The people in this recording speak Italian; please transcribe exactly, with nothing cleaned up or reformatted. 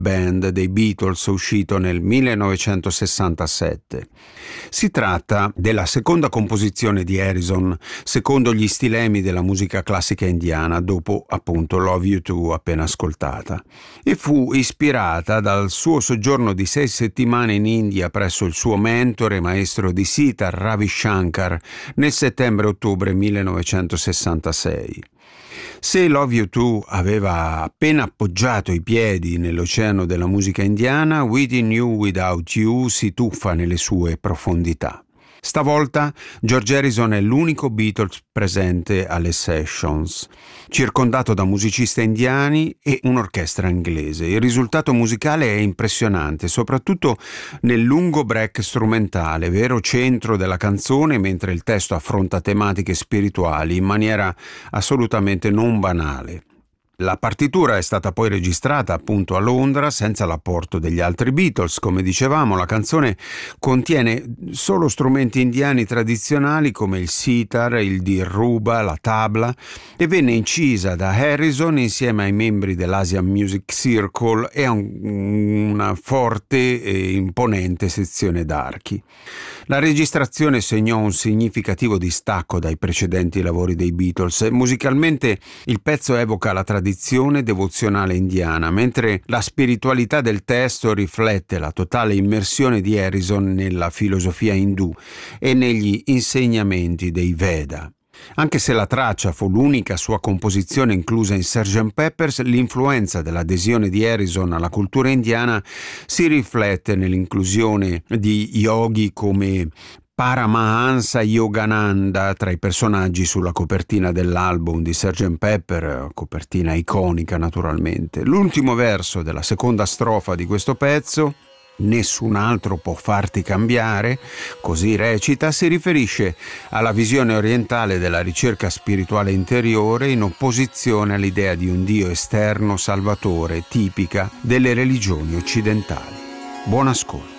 Band dei Beatles, uscito nel millenovecentosessantasette. Si tratta della seconda composizione di Harrison secondo gli stilemi della musica classica indiana, dopo appunto Love You Too appena ascoltata, e fu ispirata dal suo soggiorno di sei settimane in India presso il suo mentore maestro di sitar Ravi Shankar nel settembre-ottobre millenovecentosessantasei. Se Love You Too aveva appena appoggiato i piedi nell'oceano della musica indiana, Within You Without You si tuffa nelle sue profondità. Stavolta George Harrison è l'unico Beatles presente alle sessions, circondato da musicisti indiani e un'orchestra inglese. Il risultato musicale è impressionante, soprattutto nel lungo break strumentale, vero centro della canzone, mentre il testo affronta tematiche spirituali in maniera assolutamente non banale. La partitura è stata poi registrata appunto a Londra senza l'apporto degli altri Beatles. Come dicevamo, la canzone contiene solo strumenti indiani tradizionali come il sitar, il dhruba, la tabla, e venne incisa da Harrison insieme ai membri dell'Asian Music Circle e a un, una forte e imponente sezione d'archi. La registrazione segnò un significativo distacco dai precedenti lavori dei Beatles. Musicalmente il pezzo evoca la tradizione devozionale indiana, mentre la spiritualità del testo riflette la totale immersione di Harrison nella filosofia indù e negli insegnamenti dei Veda. Anche se la traccia fu l'unica sua composizione inclusa in sergeant Pepper's, l'influenza dell'adesione di Harrison alla cultura indiana si riflette nell'inclusione di yogi come Paramahansa Yogananda tra i personaggi sulla copertina dell'album di sergeant Pepper, copertina iconica naturalmente. L'ultimo verso della seconda strofa di questo pezzo, "Nessun altro può farti cambiare", così recita, si riferisce alla visione orientale della ricerca spirituale interiore in opposizione all'idea di un Dio esterno salvatore tipica delle religioni occidentali. Buon ascolto.